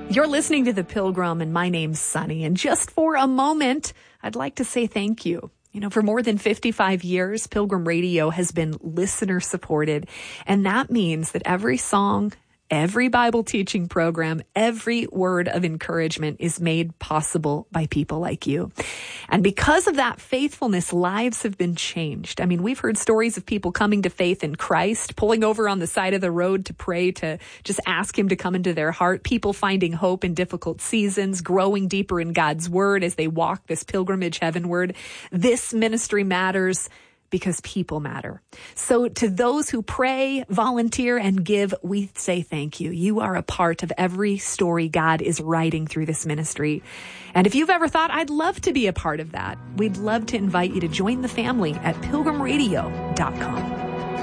You're listening to The Pilgrim, and my name's Sunny. And just for a moment, I'd like to say thank you. You know, for more than 55 years, Pilgrim Radio has been listener supported. And that means that every song, every Bible teaching program, every word of encouragement is made possible by people like you. And because of that faithfulness, lives have been changed. I mean, we've heard stories of people coming to faith in Christ, pulling over on the side of the road to pray, to just ask him to come into their heart, people finding hope in difficult seasons, growing deeper in God's word as they walk this pilgrimage heavenward. This ministry matters because people matter. So to those who pray, volunteer, and give, we say thank you. You are a part of every story God is writing through this ministry. And if you've ever thought, I'd love to be a part of that, we'd love to invite you to join the family at pilgrimradio.com.